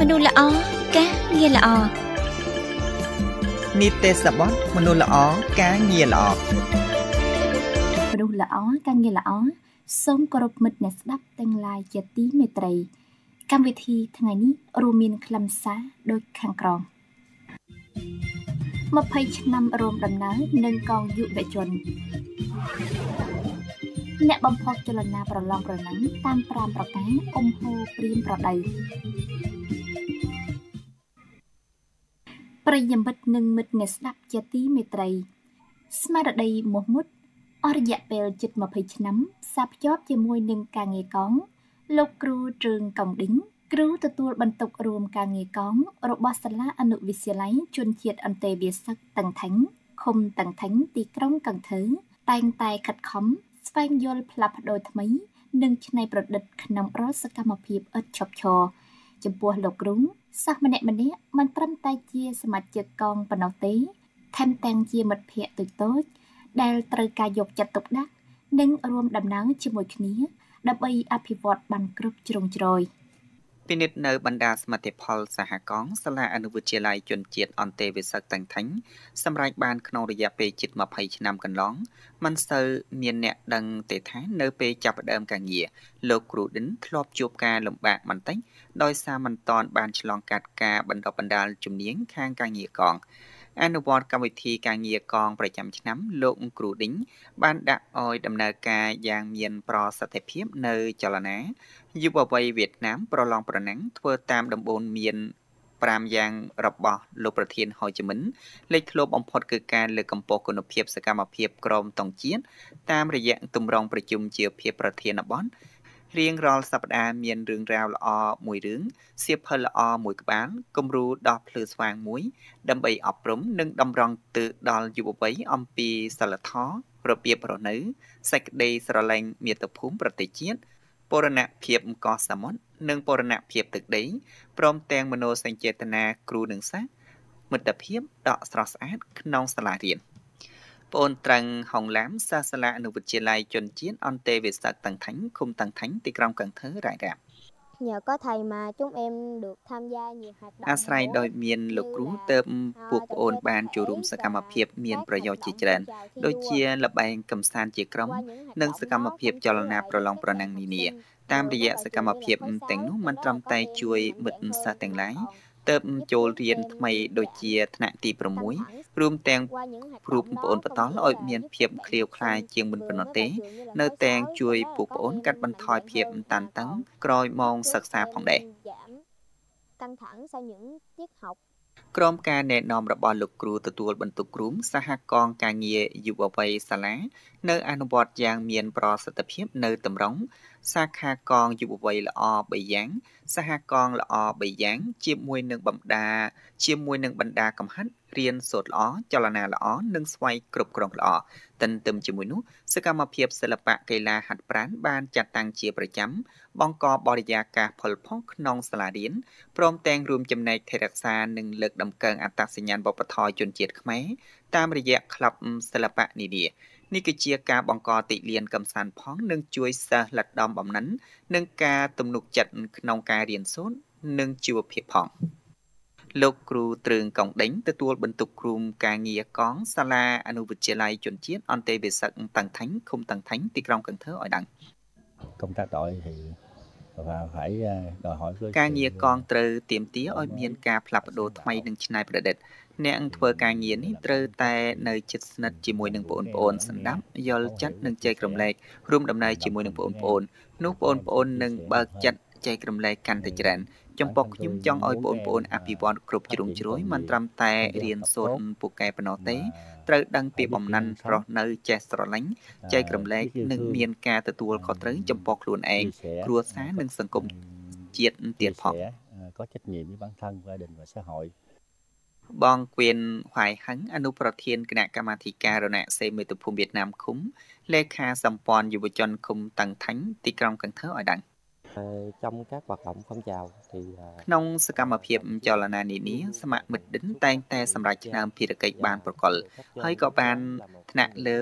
មនុស្សល្អការងារល្អនីតិសបត់មនុស្សល្អការងារល្អមនុស្សល្អការងារល្អសូមគោរពមិត្តអ្នកស្ដាប់ទាំងឡាយជាទីមេត្រីកម្មវិធីថ្ងៃនេះរួមមានខ្លឹមសារដូចខាងក្រោម20ឆ្នាំរួមដំណើរនឹងកងយុវជនអ្នកបំផុសចលនាប្រឡងប្រណាំងតាម5ប្រការហូរព្រៀងប្រដៅប្រិយមិត្តនិងមិត្តអ្នកស្ដាប់ជាទីមេត្រីស្មារតីមោះមុតអស់រយៈពេលជិត20ឆ្នាំផ្សារភ្ជាប់ជាមួយនឹងការងារកងលោកគ្រូទ្រឿងកុងឌីងគ្រូទទួលបន្ទុករួមការងារកងរបស់សាលាអនុវិទ្យាល័យជនជាតិអន្តេវាសិកតឹងថែងឃុំតឹងថែងទីក្រុងកង្ធើតែងតែខិតខំស្វែងយល់ផ្លាស់ប្ដូរថ្មីនិងច្នៃប្រឌិតក្នុងរាល់សកម្មភាពឥតឈប់ឈរចំពោះលោកគ្រូសិស្សម្នាក់ៗមិនត្រឹមតែជាសមាជិកកងប៉ុណ្ណោះទេថែមទាំងជាមិត្តភក្តិតូចៗដែលត្រូវការយកចិត្តទុកដាក់និងរួមដំណើរជាមួយគ្នាដើម្បីអភិវឌ្ឍបានគ្រប់ជ្រុងជ្រោយពិនិត្យនៅបណ្ដាសមិទ្ធផលសហគមន៍សាលាអនុវិទ្យាល័យជនជាតិអន្តេវាសិកតឹងថែងសម្រាប់បានក្នុងរយៈពេលជិត20ឆ្នាំកន្លងមិនសូវមានអ្នកដឹងទេថានៅពេលចាប់ផ្ដើមការងារលោកគ្រូឌិនធ្លាប់ជួបការលំបាកបន្តិចដោយសារមិនទាន់បានឆ្លងកាត់ការបណ្ដុះបណ្ដាលជំនាញខាងការងារកងអនុវត្តកម្មវិធីការងារកងប្រចាំឆ្នាំលោកគ្រូឌីងបានដាក់ឲ្យដំណើរការយ៉ាងមានប្រសិទ្ធភាពនៅចលនាយុវវ័យវៀតណាមប្រឡងប្រណាំងធ្វើតាមដំបូន្មាន5យ៉ាងរបស់លោកប្រធានហូជីមិនលេចធ្លោបំផុតគឺការលើកកម្ពស់គុណភាពសកម្មភាពក្រមតុងជាតិតាមរយៈទម្រង់ប្រជុំជាភាពប្រធានបទរៀងរាល់សប្តាហ៍មានរឿងរ៉ាវល្អមួយរឿងសៀវភៅល្អមួយក្បាលគំរូដោះភ្លឺស្វាងមួយដើម្បីអប់រំនិងតម្រង់ទិសដល់យុវវ័យអំពីសិលធម៌របៀបរស់នៅសេចក្តីស្រឡាញ់មាតុភូមិប្រទេសជាតិបូរណភាពកោះសមុទ្រនិងបូរណភាពទឹកដីព្រមទាំងមនោសញ្ចេតនាគ្រូនិងសិស្សមិត្តភាពដកស្រស់ស្អាតក្នុងសាលារៀនប្អូនត្រឹងហុងឡាមសាសាលាអនុវិទ្យាល័យជនជាតិអន្តេវាសិកTân ThanhឃុំTân Thanhទីក្រុងCần Thơ rải rạp Nhờ có thầy mà chúng em được tham gia nhiều hoạt động អាស្រ័យដោយមានលោកគ្រូទើបពួកប្អូនបានចូលរួមសកម្មភាពមានប្រយោជន៍ជាច្រើនដូចជាល្បែងកម្សាន្តជាក្រុមនិងសកម្មភាពចលនាប្រឡងប្រណាំងនានាតាមរយៈសកម្មភាពទាំងនោះមិនត្រឹមតែជួយមិត្តសិស្សទាំងឡាយទើបចូលរៀនថ្មីដូចជាថ្នាក់ទី6រួមទាំងគ្រូប្អូនបន្តឲ្យមានភាពឃ្លាវខ្លាយជាងមុនប៉ុណ្ណោះទេនៅតែងជួយពួកប្អូនកាត់បន្ថយភាពតានតឹងក្រោយម៉ោងសិក្សាផងដែរ căng thẳng sau những tiết học ក្រុមការណែនាំរបស់លោកគ្រូទទួលបន្ទុកគ្រូសហគមន៍ការងារយុវវ័យសាលានៅអនុវត្តយ៉ាងមានប្រសិទ្ធភាពនៅតម្រង់សាខាកងយុវវ័យល្អ3យ៉ាងសហគមន៍ល្អ3យ៉ាងជាមួយនឹងបណ្ដាកំហិតរៀនសូត្រល្អចលនាល្អនិងស្វ័យគ្រប់គ្រងល្អទន្ទឹមជាមួយនោះសកម្មភាពសិល្បៈកីឡាហាត់ប្រាណបានចាត់តាំងជាប្រចាំបង្កបរិយាកាសផុលផុសក្នុងសាលារៀនព្រមទាំងរួមចំណែកថែរក្សានិងលើកតម្កើងអត្តសញ្ញាណវប្បធម៌ជនជាតិខ្មែរតាមរយៈក្លឹបសិល្បៈនានានេះគឺជាការបង្កតិលានកំសាន្តផងនិងជួយសិស្សលទ្ធដំបំណិននិងការទំនុកចិត្តក្នុងការរៀនសូត្រនិងជីវភាពផងលោកគ្រូទ្រឿងកុងដេញទទួលបន្ទុកគ្រូការងារកងសាលាអនុវិទ្យាល័យជនជាតិអន្តេវាសិកTân ThanhឃុំTân Thanhទីក្រុងCần Thơឲ្យដឹង công tác đội thì và phải đòi hỏi ការងារកងត្រូវទាមទារឲ្យមានការផ្លាស់ប្ដូរថ្មីនិងច្នៃប្រឌិតអ្នកធ្វើការងារនេះត្រូវតែនៅជិតស្និទ្ធជាមួយនឹងបងប្អូនសន្តាប់យល់ចិត្តនិងចែករំលែករួមដំណើរជាមួយនឹងបងប្អូននោះបងប្អូននឹងបើកចិត្តចែករំលែកកាន់តែច្រើនចំពោះខ្ញុំចង់ឲ្យបងប្អូនអភិវឌ្ឍគ្រប់ជ្រុងជ្រោយមិនត្រឹមតែរៀនសូត្រពូកែប៉ុណ្ណោះទេត្រូវដឹងពីបំណិនរស់នៅចេះស្រឡាញ់ចែករំលែកនិងមានការទទួលខុសត្រូវចំពោះខ្លួនឯងគ្រួសារនិងសង្គមជាតិទៀតផង có trách nhiệm với bản thân gia đình và xã hội បងគៀនហួយហឹងអនុប្រធានគណៈកម្មាធិការរណសិរ្សមាតុភូមិវៀតណាមឃុំលេខាសម្ព័ន្ធយុវជនឃុំTân Thanhទីក្រុងCần Thơឲ្យដឹង trong các hoạt động phong trào thì ក្នុងសកម្មភាពចលនានានាសមាមិត្តដិនតែងតែសម្រេចឆ្នាំភារកិច្ចបានប្រកល់ហើយក៏បានថ្នាក់លើ